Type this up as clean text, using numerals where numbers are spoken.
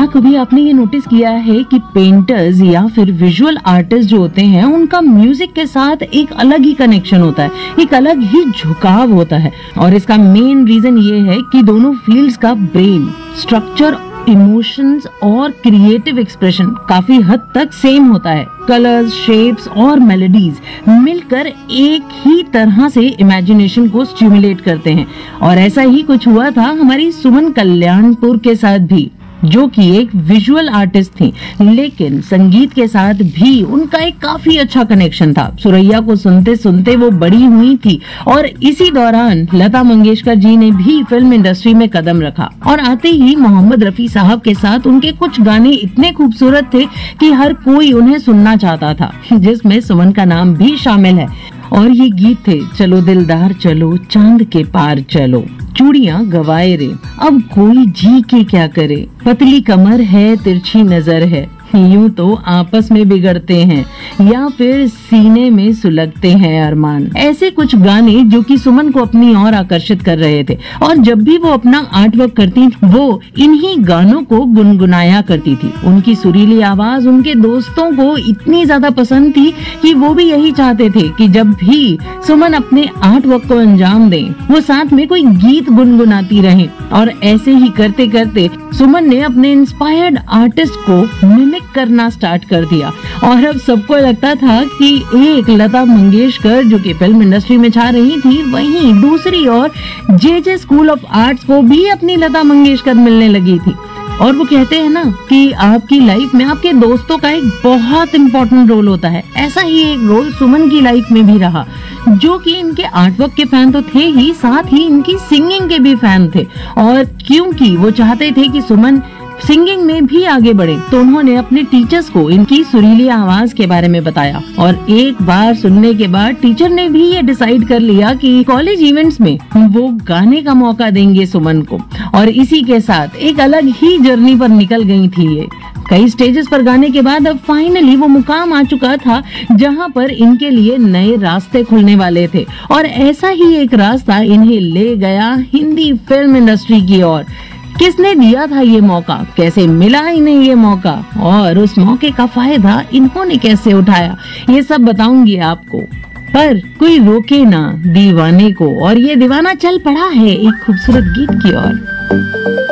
कभी आपने ये नोटिस किया है कि पेंटर्स या फिर विजुअल आर्टिस्ट जो होते हैं उनका म्यूजिक के साथ एक अलग ही कनेक्शन होता है, एक अलग ही झुकाव होता है। और इसका मेन रीजन ये है कि दोनों फील्ड्स का ब्रेन स्ट्रक्चर, इमोशंस और क्रिएटिव एक्सप्रेशन काफी हद तक सेम होता है। कलर्स, शेप्स और मेलोडीज मिलकर एक ही तरह से इमेजिनेशन को स्टिमुलेट करते हैं। और ऐसा ही कुछ हुआ था हमारी सुमन कल्याणपुर के साथ भी, जो कि एक विजुअल आर्टिस्ट थी, लेकिन संगीत के साथ भी उनका एक काफी अच्छा कनेक्शन था। सुरैया को सुनते सुनते वो बड़ी हुई थी और इसी दौरान लता मंगेशकर जी ने भी फिल्म इंडस्ट्री में कदम रखा और आते ही मोहम्मद रफी साहब के साथ उनके कुछ गाने इतने खूबसूरत थे कि हर कोई उन्हें सुनना चाहता था, जिसमें सुमन का नाम भी शामिल है। और ये गीत थे चलो दिलदार चलो, चांद के पार चलो, चूड़ियां गवाए रे, अब कोई जी के क्या करे, पतली कमर है तिरछी नजर है, यूं तो आपस में बिगड़ते हैं या फिर सीने में सुलगते हैं अरमान। ऐसे कुछ गाने जो कि सुमन को अपनी ओर आकर्षित कर रहे थे और जब भी वो अपना आर्ट वर्क करती वो इन्हीं गानों को गुनगुनाया करती थी। उनकी सुरीली आवाज उनके दोस्तों को इतनी ज्यादा पसंद थी कि वो भी यही चाहते थे कि जब भी सुमन अपने आर्ट वर्क को अंजाम दे वो साथ में कोई गीत गुनगुनाती रहे। और ऐसे ही करते करते सुमन ने अपने इंस्पायर्ड आर्टिस्ट को मिमिक करना स्टार्ट कर दिया और अब सबको लगता था कि एक लता मंगेशकर जो कि फिल्म इंडस्ट्री में छा रही थी, वहीं दूसरी ओर जे स्कूल ऑफ आर्ट्स को भी अपनी लता मंगेशकर मिलने लगी थी। और वो कहते हैं ना कि आपकी लाइफ में आपके दोस्तों का एक बहुत इम्पोर्टेंट रोल होता है। ऐसा ही एक रोल सुमन की लाइफ में भी रहा, जो कि इनके आर्टवर्क के फैन तो थे ही, साथ ही इनकी सिंगिंग के भी फैन थे। और क्योंकि वो चाहते थे कि सुमन सिंगिंग में भी आगे बढ़े, तो उन्होंने अपने टीचर्स को इनकी सुरीली आवाज के बारे में बताया। और एक बार सुनने के बाद टीचर ने भी ये डिसाइड कर लिया कि कॉलेज इवेंट्स में वो गाने का मौका देंगे सुमन को। और इसी के साथ एक अलग ही जर्नी पर निकल गई थी ये। कई स्टेजेस पर गाने के बाद अब फाइनली वो मुकाम आ चुका था जहां पर इनके लिए नए रास्ते खुलने वाले थे। और ऐसा ही एक रास्ता इन्हें ले गया हिंदी फिल्म इंडस्ट्री की ओर। किसने दिया था ये मौका, कैसे मिला इन्हें ये मौका और उस मौके का फायदा इन्होंने कैसे उठाया, ये सब बताऊंगी आपको। पर कोई रोके ना दीवाने को, और ये दीवाना चल पड़ा है एक खूबसूरत गीत की ओर।